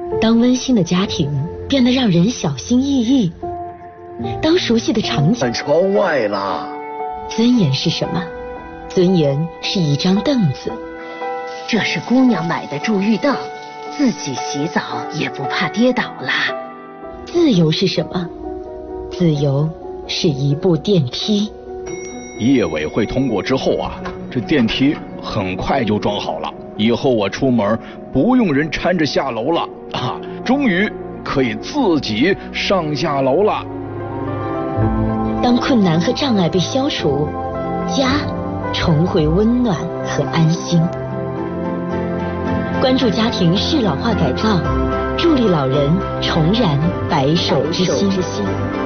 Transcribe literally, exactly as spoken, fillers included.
当温馨的家庭变得让人小心翼翼，当熟悉的场景…… 看窗外啦。 尊严是什么？尊严是一张凳子。 这是姑娘买的助浴凳，自己洗澡也不怕跌倒啦。 自由是什么？自由是一部电梯。 业委会通过之后啊，这电梯很快就装好了，以后我出门不用人搀着下楼了啊，终于可以自己上下楼了。 当困难和障碍被消除，家重回温暖和安心。关注家庭适老化改造，助力老人重燃白首之心。